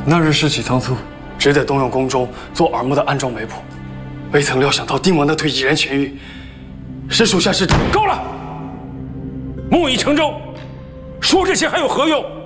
那日事起仓促，只得动用宫中做耳目的暗中媒婆，未曾料想到定王的腿已然痊愈，是属下失职。 够了！木已成舟，说这些还有何用？